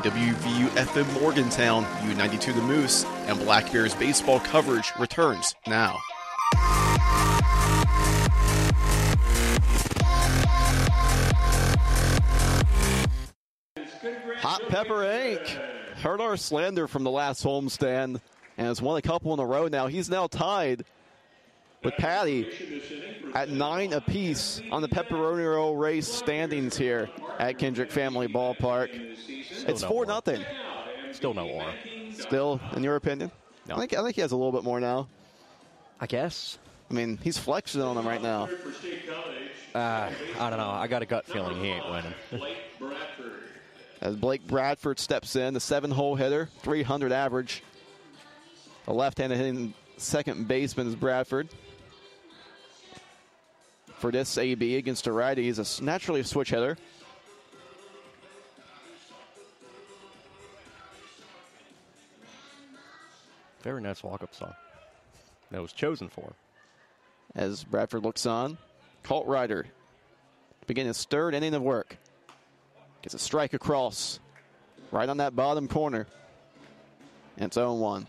WVU-FM Morgantown, U92 The Moose, and Black Bears baseball coverage returns now. Hot Pepper Inc. heard our slander from the last homestand and has won a couple in a row now. He's now tied with Patty at 9 apiece on the Pepperoni Roll race standings here at Kendrick Family Ballpark. It's 4-0. Still no more. Still, in your opinion? No. I think he has a little bit more now. I guess. I mean, he's flexing on them right now. I don't know. I got a gut feeling he ain't winning. As Blake Bradford steps in, the 7-hole hitter, 300 average. The left-handed hitting second baseman is Bradford. For this AB against a righty, he's naturally a switch hitter. Very nice walk-up song. That was chosen for. As Bradford looks on, Colt Ryder beginning his third inning of work. Gets a strike across, right on that bottom corner. And it's 0-1.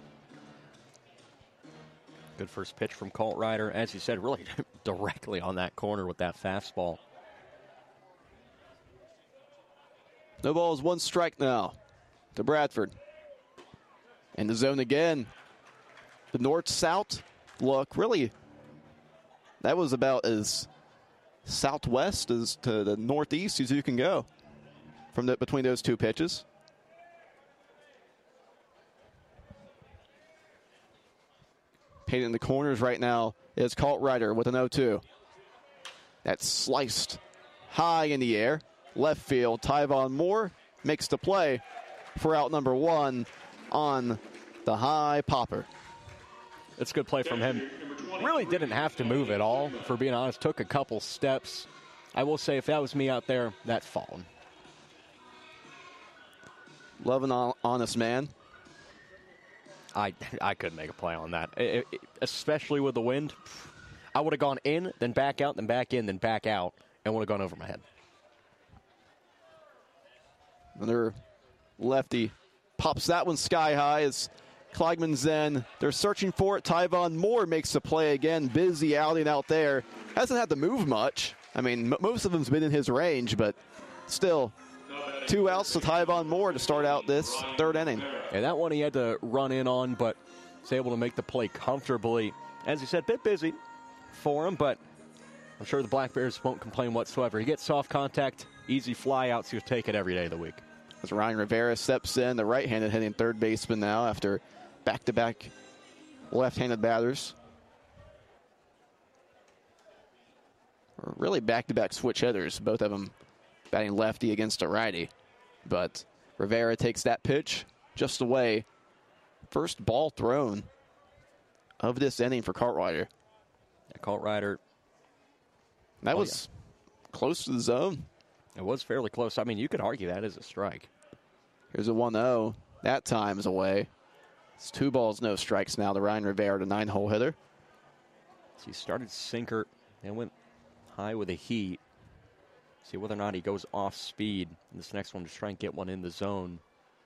Good first pitch from Colt Ryder. As you said, really directly on that corner with that fastball. No balls, 1 strike now to Bradford. In the zone again. The north-south look, really, that was about as southwest as to the northeast as you can go from between those two pitches. Painting the corners right now is Colt Ryder with an 0-2. That's sliced high in the air. Left field, Tyvon Moore makes the play for out number 1 on the high popper. It's a good play from him. Really didn't have to move at all, for being honest. Took a couple steps. I will say, if that was me out there, that's falling. Love an honest man. I couldn't make a play on that, especially with the wind. I would have gone in, then back out, then back in, then back out, and would have gone over my head. Another lefty pops that one sky high as Kliegman's in. They're searching for it. Tyvon Moore makes the play again. Busy outing out there. Hasn't had to move much. I mean, most of them's been in his range, but still, 2 outs to Tyvon Moore to start out this third inning. Yeah, that one he had to run in on, but was able to make the play comfortably. As you said, a bit busy for him, but I'm sure the Black Bears won't complain whatsoever. He gets soft contact, easy fly outs. He'll take it every day of the week. As Ryan Rivera steps in, the right-handed hitting third baseman now after back-to-back left-handed batters. Or really back-to-back switch hitters, both of them batting lefty against a righty. But Rivera takes that pitch just away. First ball thrown of this inning for Colt Ryder. Yeah, Colt Ryder. That was close to the zone. It was fairly close. I mean, you could argue that is a strike. Here's a 1-0. That time is away. It's 2 balls, no strikes now to Ryan Rivera, the 9-hole hitter. So he started sinker and went high with a heat. See whether or not he goes off speed. This next one, just try and get one in the zone.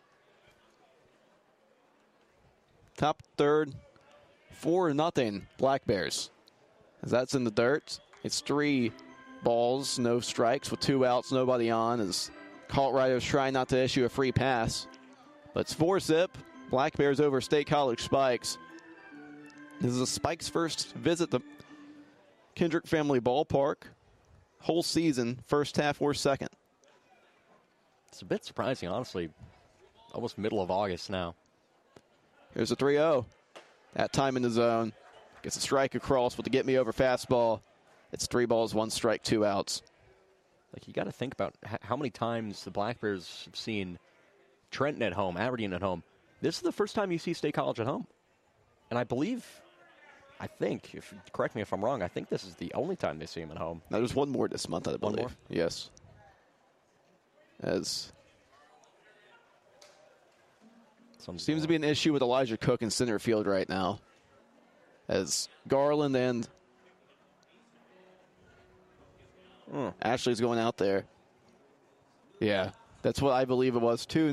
Top third, 4-0 Black Bears. As that's in the dirt, it's 3 balls, no strikes with 2 outs, nobody on. As Colt Ryder's trying not to issue a free pass. But it's 4-zip. Black Bears over State College Spikes. This is a Spikes first visit to Kendrick Family Ballpark. Whole season, first half or second. It's a bit surprising, honestly. Almost middle of August now. Here's a 3-0. That time in the zone. Gets a strike across with the get-me-over fastball. It's 3 balls, 1 strike, 2 outs. Like, you got to think about how many times the Black Bears have seen Trenton at home, Aberdeen at home. This is the first time you see State College at home. And I think, correct me if I'm wrong, I think this is the only time they see him at home. Now, there's one more this month, I believe. One more? Yes. As seems to be an issue with Elijah Cook in center field right now. As Garland and Ashley's going out there. Yeah, that's what I believe it was, too.